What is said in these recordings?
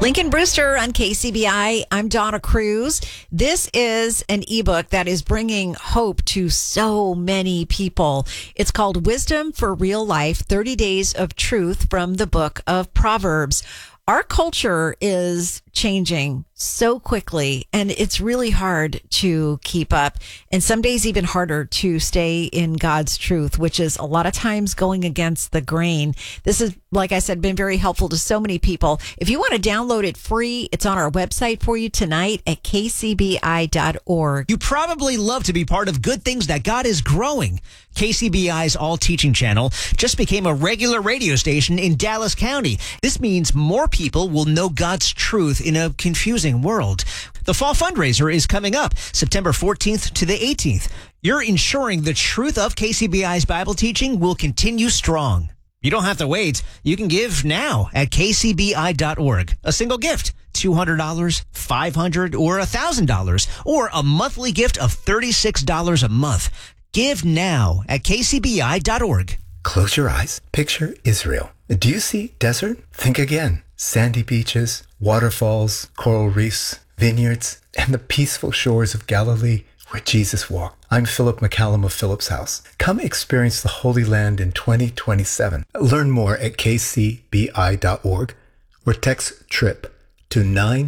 Lincoln Brewster on KCBI. I'm Donna Cruz. This is an ebook that is bringing hope to so many people. It's called Wisdom for Real Life, 30 Days of Truth from the Book of Proverbs. Our culture is changing so quickly, and it's really hard to keep up, and some days even harder to stay in God's truth, which is a lot of times going against the grain. This is, like I said, been very helpful to so many people. If you want to download it free, it's on our website for you tonight at kcbi.org. You probably love to be part of good things that God is growing. KCBI's All Teaching channel just became a regular radio station in Dallas County. This means more people will know God's truth in a confusing world. The fall fundraiser is coming up September 14th to the 18th. You're ensuring the truth of KCBI's Bible teaching will continue strong. You don't have to wait. You can give now at kcbi.org. A single gift, $200, $500, or $1,000, or a monthly gift of $36 a month. Give now at kcbi.org. Close your eyes. Picture Israel. Do you see desert? Think again. Sandy beaches, waterfalls, coral reefs, vineyards, and the peaceful shores of Galilee where Jesus walked. I'm Philip McCallum of Philip's House. Come experience the Holy Land in 2027. Learn more at kcbi.org or text TRIP to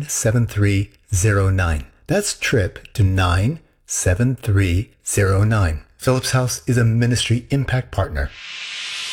97309. That's TRIP to 97309. Philip's House is a ministry impact partner.